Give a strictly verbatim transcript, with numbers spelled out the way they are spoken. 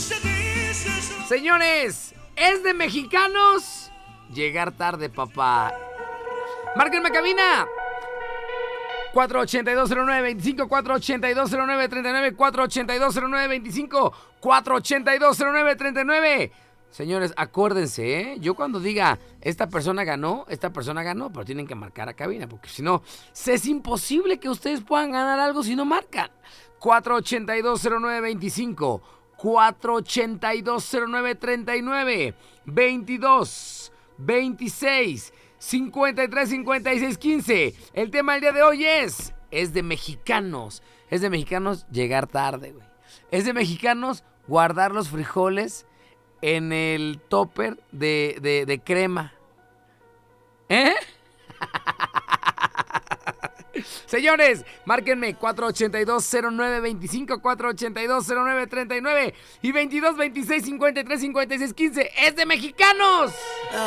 Señores, ¿es de mexicanos llegar tarde, papá? Márquenme cabina. cuatro ochenta y dos cero nueve veinticinco, cuatro ochenta y dos cero nueve treinta y nueve, cuatro ochenta y dos cero nueve veinticinco, cuatro ochenta y dos cero nueve treinta y nueve. Señores, acuérdense, ¿eh? Yo cuando diga, esta persona ganó, esta persona ganó, pero tienen que marcar a cabina, porque si no, es imposible que ustedes puedan ganar algo si no marcan. cuatro ochenta y dos cero nueve veinticinco, cuatro ochenta y dos cero nueve treinta y nueve, veintidós, veintiséis, cincuenta y tres, cincuenta y seis, quince. El tema del día de hoy es, es de mexicanos, es de mexicanos llegar tarde, güey. Es de mexicanos guardar los frijoles en el topper de, de, de crema. ¿Eh? Señores, márquenme cuatro ochenta y dos cero nueve veinticinco, cuatro ochenta y dos cero nueve treinta y nueve y veintidós, veintiséis, cincuenta y tres, cincuenta y seis, quince. ¡Es de mexicanos!